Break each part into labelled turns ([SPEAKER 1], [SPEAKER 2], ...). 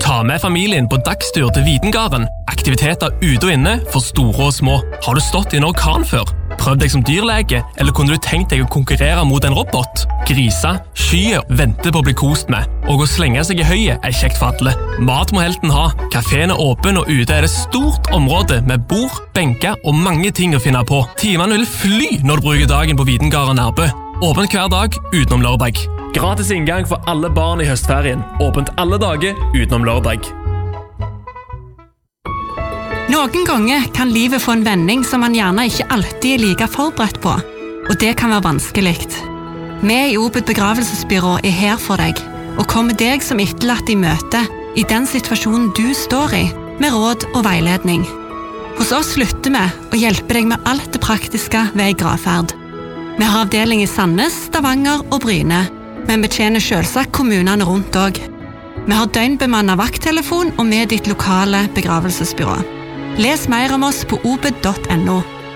[SPEAKER 1] Ta med familien på dagstur til Videngarden. Aktiviteter ute og inne for store og små. Har du stått i en orkan før? Prøv deg som dyrlege, eller kunne du tenkt deg å konkurrere mot en robot? Grisa, skyer, venter på å bli kost med. Og å slenge seg i høyet kjekt for alle. Mat må helten ha. Kaféen åpen, og ute det stort område med bord, benker og mange ting å finne på. Timene vil fly når du bruker dagen på Videngarden Nærbø. Åpent hver dag utenom lørdag. Gratis inngang for alle barn i høstferien. Åpent alle dager utenom lørdag.
[SPEAKER 2] Noen ganger kan livet få en vending som man gjerne ikke alltid like forberedt på, og det kan være vanskelig. Vi i Obed begravelsesbyrå her for deg, og kommer deg som etterlatt i møte i den situasjonen du står i, med råd og veiledning. Hos oss slutter vi å hjelpe deg med alt det praktiske ved gravferd. Vi har avdeling i Sandnes, Stavanger og Bryne, men betjener selvsagt kommunene rundt også. Vi har døgnbemannet vakttelefon og med ditt lokale begravelsesbyrå. Les mer om oss på obed.no.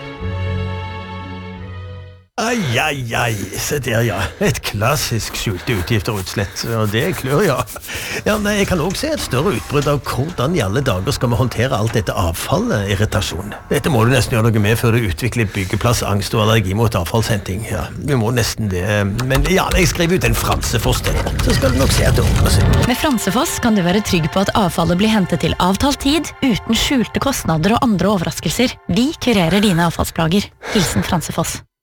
[SPEAKER 3] Ai, se der, ja. Et klassisk skjulte utgifter og utslett, og det klør, ja. Ja, nei, jeg kan også se et større utbrudd av hvordan i alle dager skal vi håndtere alt dette avfallet, irritasjon. Dette må du nesten gjøre noe med før du utvikler byggeplass, angst og allergi mot avfallshenting. Ja, du må nesten det. Men ja, jeg skriver ut en Fransefoss til, så skal du nok se at det ordner seg.
[SPEAKER 4] Med Fransefoss kan du være trygg på at avfallet blir hentet til avtalt tid, uten skjulte kostnader og andre overraskelser. Vi kurerer dine avfallsplager. Hilsen Fransefoss.